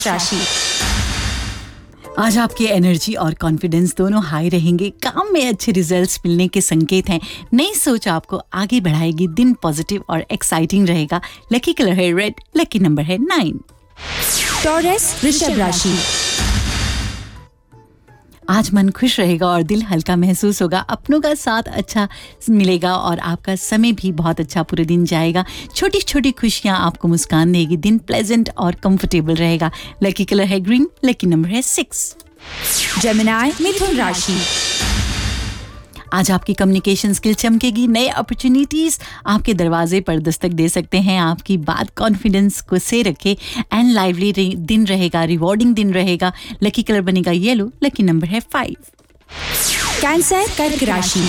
राशि। आज आपकी एनर्जी और कॉन्फिडेंस दोनों हाई रहेंगे। काम में अच्छे रिजल्ट्स मिलने के संकेत हैं। नई सोच आपको आगे बढ़ाएगी। दिन पॉजिटिव और एक्साइटिंग रहेगा। लकी कलर है रेड, लकी नंबर है 9। टॉरस वृषभ राशि। आज मन खुश रहेगा और दिल हल्का महसूस होगा। अपनों का साथ अच्छा मिलेगा और आपका समय भी बहुत अच्छा पूरे दिन जाएगा। छोटी छोटी खुशियां आपको मुस्कान देगी। दिन प्लेजेंट और कंफर्टेबल रहेगा। लकी कलर है ग्रीन, लकी नंबर है 6। जेमिनी मिथुन राशि। आज आपकी कम्युनिकेशन स्किल चमकेगी। नए अपॉर्चुनिटीज आपके दरवाजे पर दस्तक दे सकते हैं। आपकी बात कॉन्फिडेंस को से रखे। एंड लाइवली दिन रहेगा, रिवॉर्डिंग दिन रहेगा। लकी कलर बनेगा येलो, लकी नंबर है 5। कैंसर कर्क राशि।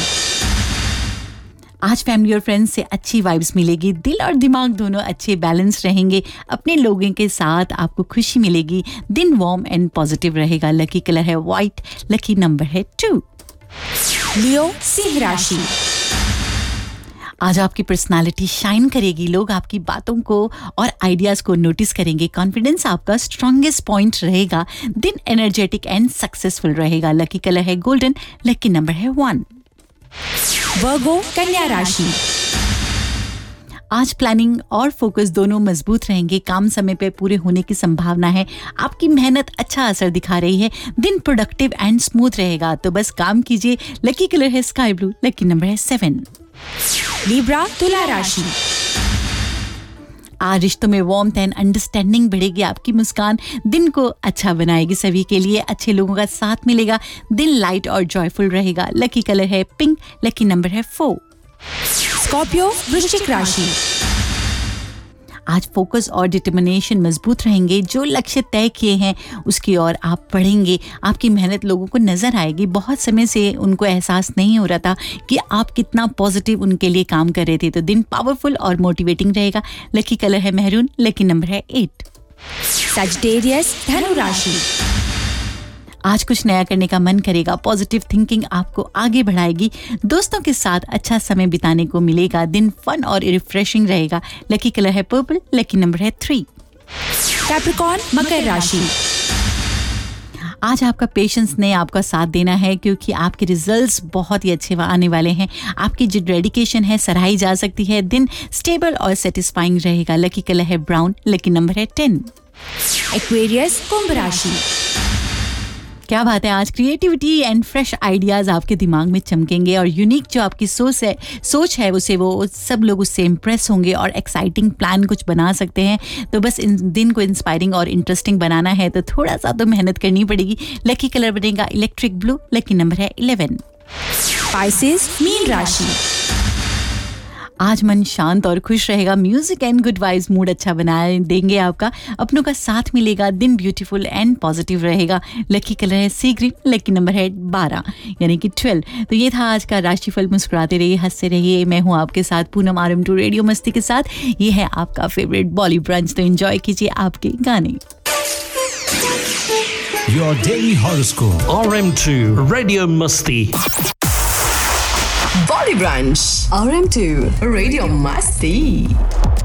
आज फैमिली और फ्रेंड्स से अच्छी वाइब्स मिलेगी। दिल और दिमाग दोनों अच्छे बैलेंस रहेंगे। अपने लोगों के साथ आपको खुशी मिलेगी। दिन वार्म एंड पॉजिटिव रहेगा। लकी कलर है व्हाइट, लकी नंबर है 2। लियो सिंह राशि। आज आपकी पर्सनालिटी शाइन करेगी। लोग आपकी बातों को और आइडियाज को नोटिस करेंगे। कॉन्फिडेंस आपका स्ट्रॉन्गेस्ट पॉइंट रहेगा। दिन एनर्जेटिक एंड सक्सेसफुल रहेगा। लकी कलर है गोल्डन, लकी नंबर है 1। वर्गो कन्या राशि। आज प्लानिंग और फोकस दोनों मजबूत रहेंगे। काम समय पे पूरे होने की संभावना है। आपकी मेहनत अच्छा असर दिखा रही है। दिन प्रोडक्टिव एंड स्मूथ रहेगा। तो बस काम कीजिए। लकी कलर है स्काई ब्लू, लकी नंबर है 7। लिब्रा तुला राशि। आज रिश्तों में वार्मथ एंड अंडरस्टैंडिंग बढ़ेगी। आपकी मुस्कान दिन को अच्छा बनाएगी। सभी के लिए अच्छे लोगों का साथ मिलेगा। दिन लाइट और जॉयफुल रहेगा। लकी कलर है पिंक, लकी नंबर है 4। स्कॉर्पियो वृश्चिक राशि। आज फोकस और डिटर्मिनेशन मजबूत रहेंगे। जो लक्ष्य तय किए हैं उसकी ओर आप बढ़ेंगे। आपकी मेहनत लोगों को नजर आएगी। बहुत समय से उनको एहसास नहीं हो रहा था कि आप कितना पॉजिटिव उनके लिए काम कर रहे थे। तो दिन पावरफुल और मोटिवेटिंग रहेगा। लकी कलर है मैरून, लकी नंबर है 8। सजिटेरियस धनु राशि। आज कुछ नया करने का मन करेगा। पॉजिटिव थिंकिंग आपको आगे बढ़ाएगी। दोस्तों के साथ अच्छा समय बिताने को मिलेगा। दिन फन और रिफ्रेशिंग रहेगा। लकी कलर है पर्पल, लकी नंबर है 3। कैप्रिकॉर्न मकर राशि। आज आपका पेशेंस ने आपका साथ देना है क्योंकि आपके रिजल्ट्स बहुत ही अच्छे आने वाले हैं। आपकी जो डेडिकेशन है सराही जा सकती है। दिन स्टेबल और सेटिस्फाइंग रहेगा। लकी कलर है ब्राउन, लकी नंबर है 10। एक्वेरियस कुंभ राशि। क्या बात है। आज क्रिएटिविटी एंड फ्रेश आइडियाज आपके दिमाग में चमकेंगे और यूनिक जो आपकी सोच है उसे वो सब लोग उससे इम्प्रेस होंगे और एक्साइटिंग प्लान कुछ बना सकते हैं। तो बस इन दिन को इंस्पायरिंग और इंटरेस्टिंग बनाना है तो थोड़ा सा तो मेहनत करनी पड़ेगी। लकी कलर बनेगा इलेक्ट्रिक ब्लू, लकी नंबर है 11। स्पाइसेस मीन राशि। आज मन शांत और खुश रहेगा। Music and good vibes mood अच्छा बना देंगे आपका। अपनों का साथ मिलेगा। दिन ब्यूटीफुल एंड पॉजिटिव रहेगा। लकी कलर है सी ग्रीन, लकी नंबर है 12 यानी कि 12। तो ये था आज का राशिफल। मुस्कुराते रहिए, हंसते रहिए। मैं हूँ आपके साथ पूनम RM2 रेडियो मस्ती के साथ। ये है आपका फेवरेट बॉली ब्रंच। तो एंजॉय कीजिए आपके गाने। Your daily horoscope. RM2 Radio Musti. Bolly Brunch RM2 Radio Masti.